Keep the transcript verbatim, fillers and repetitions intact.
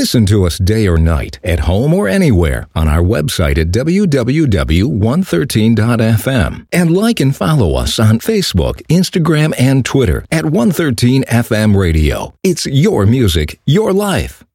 Listen to us day or night, at home or anywhere, on our website at w w w dot one thirteen dot f m. And like and follow us on Facebook, Instagram, and Twitter at one thirteen F M Radio. It's your music, your life.